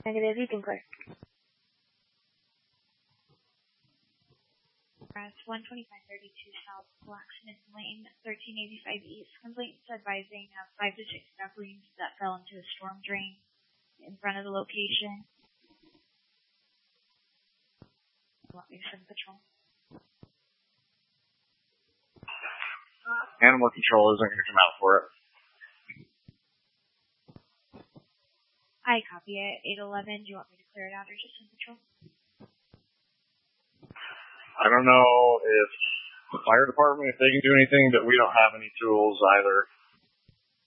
Negative, you can clear. That's 12532 South Blacksmith Lane, 1385 East. Complaints advising of 5 to 6 ducklings that fell into a storm drain in front of the location. Want me to send patrol? Animal control isn't going to come out for it. I copy it. 811. Do you want me to clear it out or just send patrol? I don't know if the fire department, if they can do anything, but we don't have any tools either.